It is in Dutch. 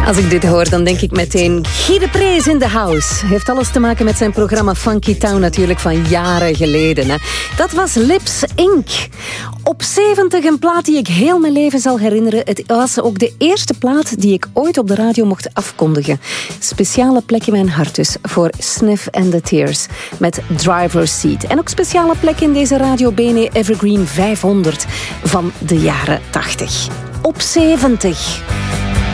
Als ik dit hoor, dan denk ik meteen Guy de Preez in the house. Heeft alles te maken met zijn programma Funky Town natuurlijk van jaren geleden. Hè. Dat was Lips Inc. Op 70, een plaat die ik heel mijn leven zal herinneren. Het was ook de eerste plaat die ik ooit op de radio mocht afkondigen. Speciale plek in mijn hart dus voor Sniff and the Tears met Driver's Seat. En ook speciale plek in deze Radio Bene Evergreen 500 van de jaren 80. Op 70.